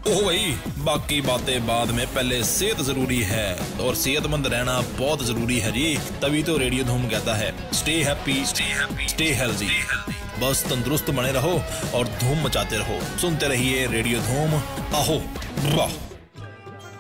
ओ भाई, बाकी बातें बाद में, पहले सेहत जरूरी है और सेहतमंद रहना बहुत जरूरी है जी। तभी तो रेडियो धूम कहता है स्टे हैप्पी, स्टे हेल्दी। बस तंदुरुस्त बने रहो और धूम मचाते रहो। सुनते रहिए रेडियो धूम। आहो वाह।